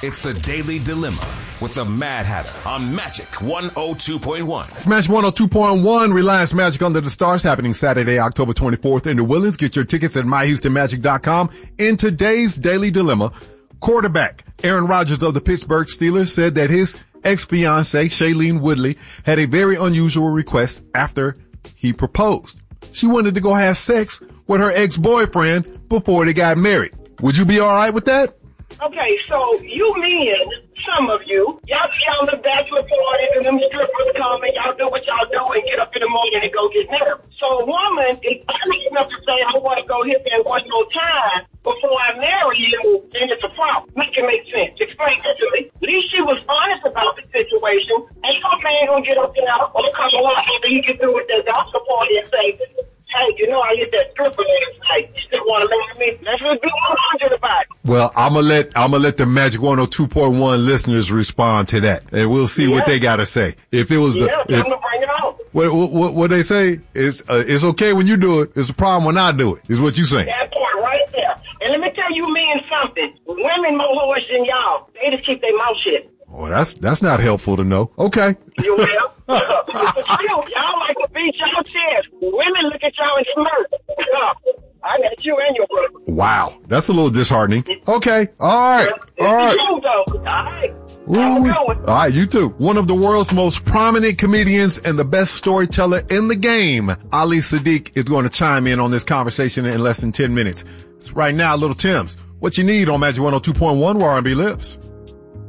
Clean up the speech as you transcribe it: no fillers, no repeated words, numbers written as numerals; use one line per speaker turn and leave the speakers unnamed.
It's the Daily Dilemma with the Mad Hatter on Magic 102.1.
It's Magic 102.1, Reliance Magic Under the Stars, happening Saturday, October 24th in New Orleans. Get your tickets at myhoustonmagic.com. In today's Daily Dilemma, quarterback Aaron Rodgers of the Pittsburgh Steelers said that his ex-fiancée, Shailene Woodley, had a very unusual request after he proposed. She wanted to go have sex with her ex-boyfriend before they got married. Would you be all right with that?
Okay, so you men, some of you, y'all see all the bachelor parties and them strippers come and y'all do what y'all do and get up in the morning and go get married. So a woman is honest enough to say, I want to go hit that one more time before I marry you, then it's a problem. Make it make sense. Explain that to me. At least she was honest about the situation. Ain't no man gonna get up and out or come along after you get through with that gospel party and say, hey, you know, I hit that stripper last night. You still want to marry me? Let's just be 100 about it.
Well, I'm gonna let the Magic 102.1 listeners respond to that, and we'll see what they gotta say. If it was,
I'm gonna bring it on.
What they say is, it's okay when you do it. It's a problem when I do it. Is what you saying?
That part right there. And let me tell you men something. Women more horse than y'all. They just keep their mouth shut.
Oh, that's not helpful to know. Okay.
You will. Y'all like to beat y'all chest. Women look at y'all and smirk. I got you and your brother.
Wow, that's a little disheartening. Okay, all right.
You though. All right.
All right, you too. One of the world's most prominent comedians and the best storyteller in the game, Ali Siddiq, is going to chime in on this conversation in less than 10 minutes. So right now, Little Tim's, what you need on Magic 102.1 where R&B lives.